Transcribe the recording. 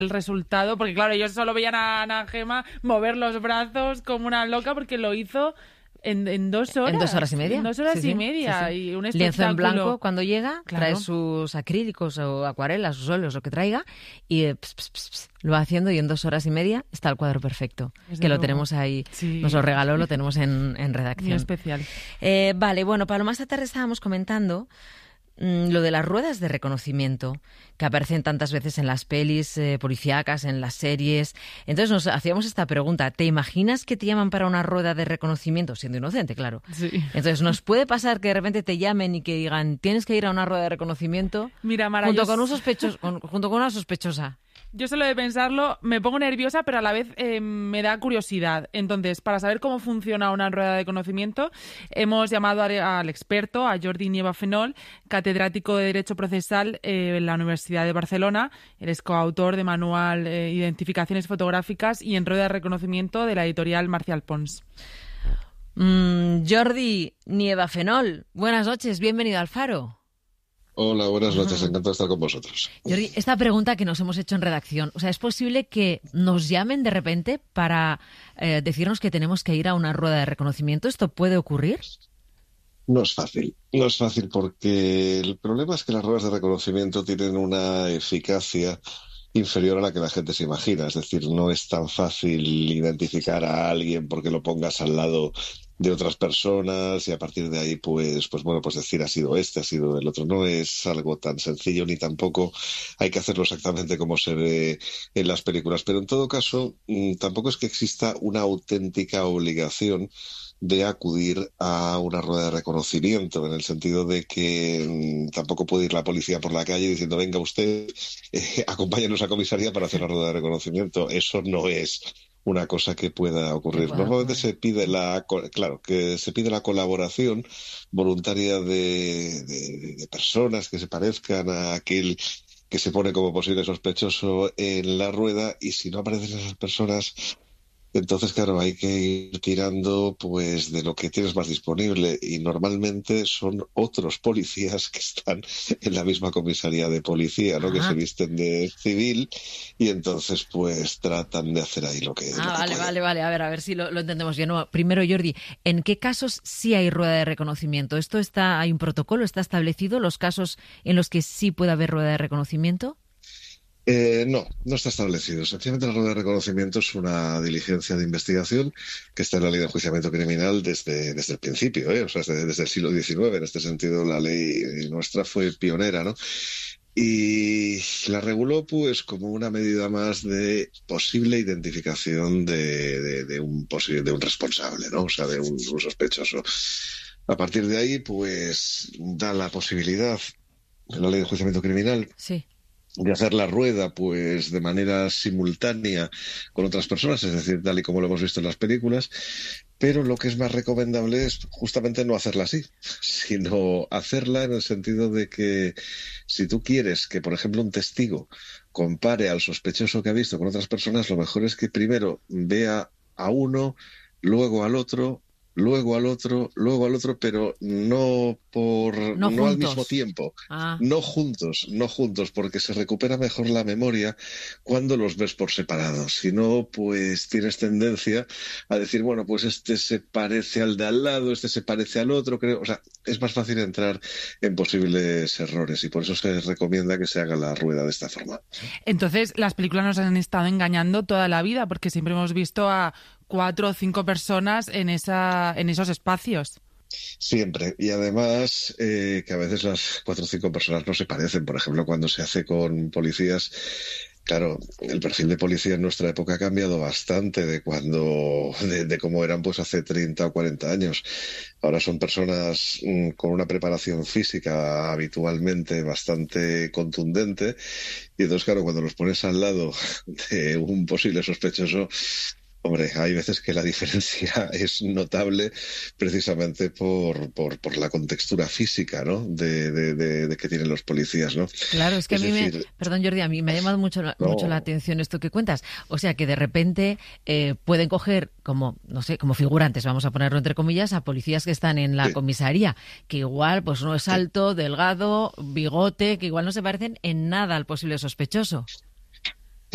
el resultado, porque claro, ellos solo veían a Ana Gemma mover los brazos como una loca porque lo hizo en 2 horas. En 2 horas y media. En 2 horas y media. Sí. Y un espectáculo. Lienzo en blanco cuando llega, Claro. trae sus acrílicos o acuarelas, sus óleos, lo que traiga, y lo va haciendo y en 2 horas y media está el cuadro perfecto. Desde que lo luego. tenemos ahí, Sí. nos lo regaló, lo tenemos en redacción. Muy especial. Vale, bueno, para lo más tarde estábamos comentando lo de las ruedas de reconocimiento que aparecen tantas veces en las pelis policíacas, en las series. Entonces nos hacíamos esta pregunta: ¿te imaginas que te llaman para una rueda de reconocimiento? Siendo inocente, claro. Sí. Entonces, ¿nos puede pasar que de repente te llamen y que digan tienes que ir a una rueda de reconocimiento Mira, Mara, junto yo con una sospechosa? Yo solo de pensarlo me pongo nerviosa, pero a la vez me da curiosidad. Entonces, para saber cómo funciona una rueda de conocimiento, hemos llamado al experto, a Jordi Nieva Fenol, catedrático de Derecho Procesal en la Universidad de Barcelona. Él es coautor de Manual Identificaciones Fotográficas y en Rueda de Reconocimiento de la editorial Marcial Pons. Jordi Nieva Fenol, buenas noches, bienvenido al Faro. Hola, buenas noches, encantado de estar con vosotros. Jordi, esta pregunta que nos hemos hecho en redacción, o sea, ¿es posible que nos llamen de repente para decirnos que tenemos que ir a una rueda de reconocimiento? ¿Esto puede ocurrir? No es fácil porque el problema es que las ruedas de reconocimiento tienen una eficacia inferior a la que la gente se imagina. Es decir, no es tan fácil identificar a alguien porque lo pongas al lado de otras personas y a partir de ahí pues decir ha sido este, ha sido el otro. No es algo tan sencillo ni tampoco hay que hacerlo exactamente como se ve en las películas. Pero en todo caso, tampoco es que exista una auténtica obligación de acudir a una rueda de reconocimiento, en el sentido de que tampoco puede ir la policía por la calle diciendo venga usted, acompáñenos a comisaría para hacer la rueda de reconocimiento. Eso no es una cosa que pueda ocurrir. Normalmente se pide la colaboración voluntaria de personas que se parezcan a aquel que se pone como posible sospechoso en la rueda, y si no aparecen esas personas, entonces, claro, hay que ir tirando pues de lo que tienes más disponible, y normalmente son otros policías que están en la misma comisaría de policía, ¿no? Que se visten de civil y entonces pues tratan de hacer ahí lo que Vale. A ver si lo entendemos bien. No, primero, Jordi, ¿en qué casos sí hay rueda de reconocimiento? ¿Hay un protocolo? ¿Está establecido los casos en los que sí puede haber rueda de reconocimiento? No está establecido. Sencillamente la rueda de reconocimiento es una diligencia de investigación que está en la ley de enjuiciamiento criminal desde el principio, o sea, desde el siglo XIX. En este sentido, la ley nuestra fue pionera, ¿no? Y la reguló pues como una medida más de posible identificación de un responsable, ¿no? O sea, de un sospechoso. A partir de ahí, pues da la posibilidad en la ley de enjuiciamiento criminal de hacer la rueda pues de manera simultánea con otras personas, es decir, tal y como lo hemos visto en las películas, pero lo que es más recomendable es justamente no hacerla así, sino hacerla en el sentido de que si tú quieres que, por ejemplo, un testigo compare al sospechoso que ha visto con otras personas, lo mejor es que primero vea a uno, luego al otro, luego al otro, pero no al mismo tiempo, no juntos, porque se recupera mejor la memoria cuando los ves por separado. Si no, pues tienes tendencia a decir, bueno, pues este se parece al de al lado, este se parece al otro, creo. O sea, es más fácil entrar en posibles errores y por eso se recomienda que se haga la rueda de esta forma. Entonces, las películas nos han estado engañando toda la vida porque siempre hemos visto a 4 o 5 personas en esos espacios. Siempre. Y además que a veces las 4 o 5 personas no se parecen. Por ejemplo, cuando se hace con policías, claro, el perfil de policía en nuestra época ha cambiado bastante de cómo eran pues hace 30 o 40 años. Ahora son personas con una preparación física habitualmente bastante contundente y entonces, claro, cuando los pones al lado de un posible sospechoso, hombre, hay veces que la diferencia es notable precisamente por la contextura física, ¿no? de que tienen los policías, ¿no? Claro, es que perdón, Jordi, a mí me ha llamado mucho la atención esto que cuentas. O sea, que de repente pueden coger como figurantes, vamos a ponerlo entre comillas, a policías que están en la comisaría, que igual pues no es alto, delgado, bigote, que igual no se parecen en nada al posible sospechoso.